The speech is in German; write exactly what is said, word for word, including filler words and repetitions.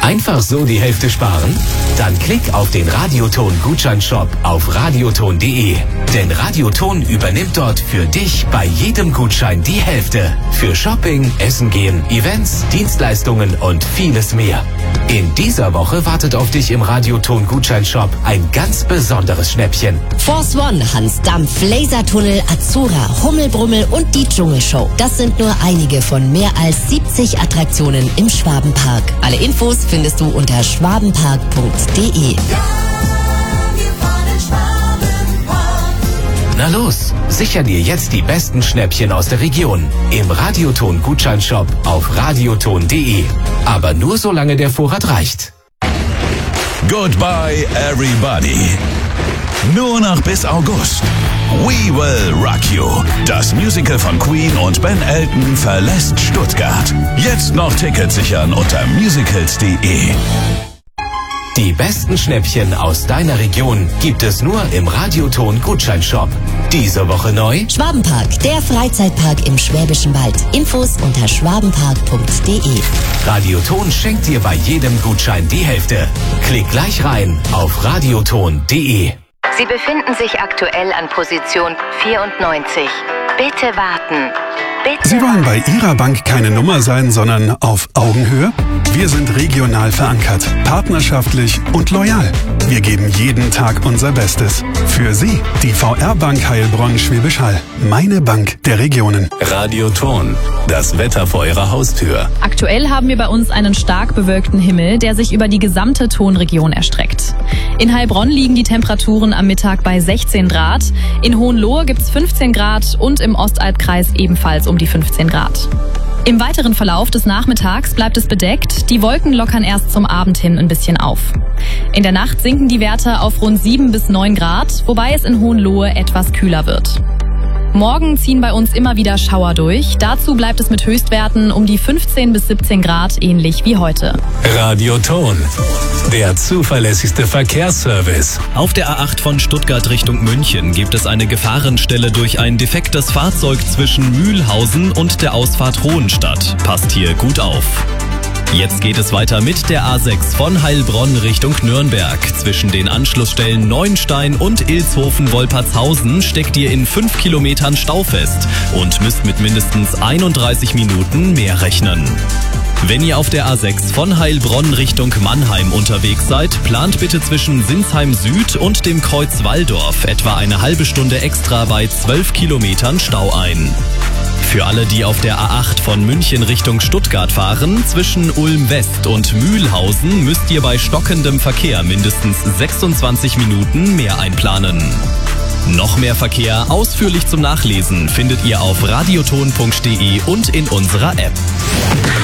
Einfach so die Hälfte sparen? Dann klick auf den Radioton-Gutscheinshop auf radioton punkt de. Denn Radioton übernimmt dort für dich bei jedem Gutschein die Hälfte. Für Shopping, Essen gehen, Events, Dienstleistungen und vieles mehr. In dieser Woche wartet auf dich im Radioton-Gutscheinshop ein ganz besonderes Schnäppchen. Force One, Hans Dampf, Lasertunnel, Azura, Hummelbrummel und die Dschungelshow. Das sind nur einige von mehr als siebzig Attraktionen im Schwabenpark. Alle Infos findest du unter schwabenpark punkt de. Na los, sicher dir jetzt die besten Schnäppchen aus der Region im Radioton-Gutscheinshop auf radioton punkt de. Aber nur solange der Vorrat reicht. Goodbye everybody. Nur noch bis August. We Will Rock You. Das Musical von Queen und Ben Elton verlässt Stuttgart. Jetzt noch Tickets sichern unter musicals punkt de. Die besten Schnäppchen aus deiner Region gibt es nur im Radioton-Gutscheinshop. Diese Woche neu: Schwabenpark, der Freizeitpark im Schwäbischen Wald. Infos unter schwabenpark punkt de. Radioton schenkt dir bei jedem Gutschein die Hälfte. Klick gleich rein auf radioton punkt de. Sie befinden sich aktuell an Position vierundneunzig. Bitte warten. Bitte Sie wollen bei Ihrer Bank keine Nummer sein, sondern auf Augenhöhe? Wir sind regional verankert, partnerschaftlich und loyal. Wir geben jeden Tag unser Bestes. Für Sie, die V R-Bank Heilbronn-Schwäbisch Hall. Meine Bank der Regionen. Radioton, das Wetter vor Ihrer Haustür. Aktuell haben wir bei uns einen stark bewölkten Himmel, der sich über die gesamte Tonregion erstreckt. In Heilbronn liegen die Temperaturen am Mittag bei sechzehn Grad, in Hohenlohe gibt's fünfzehn Grad und im Ostalbkreis ebenfalls um die fünfzehn Grad. Im weiteren Verlauf des Nachmittags bleibt es bedeckt, die Wolken lockern erst zum Abend hin ein bisschen auf. In der Nacht sinken die Werte auf rund sieben bis neun Grad, wobei es in Hohenlohe etwas kühler wird. Morgen ziehen bei uns immer wieder Schauer durch. Dazu bleibt es mit Höchstwerten um die fünfzehn bis siebzehn Grad, ähnlich wie heute. Radioton, der zuverlässigste Verkehrsservice. Auf der A acht von Stuttgart Richtung München gibt es eine Gefahrenstelle durch ein defektes Fahrzeug zwischen Mühlhausen und der Ausfahrt Hohenstadt. Passt hier gut auf. Jetzt geht es weiter mit der A sechs von Heilbronn Richtung Nürnberg. Zwischen den Anschlussstellen Neuenstein und Ilshofen-Wolpertshausen steckt ihr in fünf Kilometern Stau fest und müsst mit mindestens einunddreißig Minuten mehr rechnen. Wenn ihr auf der A sechs von Heilbronn Richtung Mannheim unterwegs seid, plant bitte zwischen Sinsheim Süd und dem Kreuz Walldorf etwa eine halbe Stunde extra bei zwölf Kilometern Stau ein. Für alle, die auf der A acht von München Richtung Stuttgart fahren, zwischen Ulm West und Mühlhausen müsst ihr bei stockendem Verkehr mindestens sechsundzwanzig Minuten mehr einplanen. Noch mehr Verkehr ausführlich zum Nachlesen findet ihr auf radioton punkt de und in unserer App.